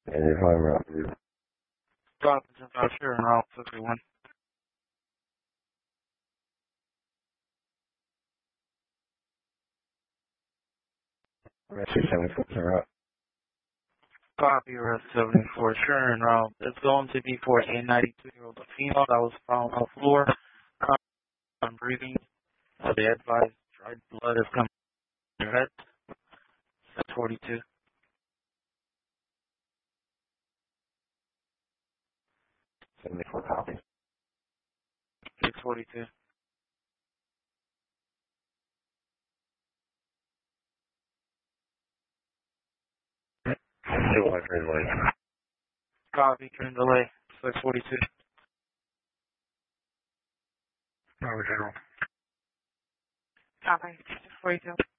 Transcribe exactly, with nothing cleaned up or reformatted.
And you're home route, dude. Stop, just out here and route fifty-one. Rescue seventy-four en route. Copy, arrest seventy-four, sure, en route. It's going to be for a ninety-two-year-old female that was found on the floor. I'm breathing. Uh, they advised dried blood is coming from your head. six forty-two. seventy-four copy. six forty-two. Two one three delay. Copy, turn delay. six forty-two. Bravo General. Copy. six forty-two.